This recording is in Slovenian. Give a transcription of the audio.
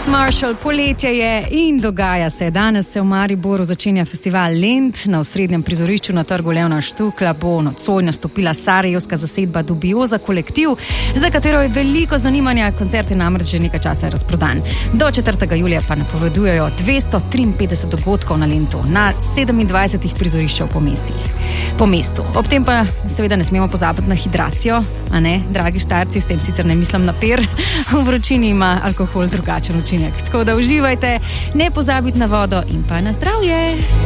Marshall, poletje je in dogaja se. Danes se v Mariboru začenja festival Lent. Na osrednjem prizorišču na trgu Levna Štukla bo nocoj nastopila sarajevska zasedba Dubioza kolektiv, za katero je veliko zanimanja. Koncert je namreč že nekaj časa razprodan. Do 4. julija pa napovedujejo 253 dogodkov na Lentu na 27 prizoriščev po mestu. Ob tem pa seveda ne smemo pozabiti na hidracijo, a ne, dragi Štajerci, s tem sicer ne mislim na per. V vročini ima alkohol drugačen učinek. Tako da uživajte, ne pozabite na vodo in pa na zdravje.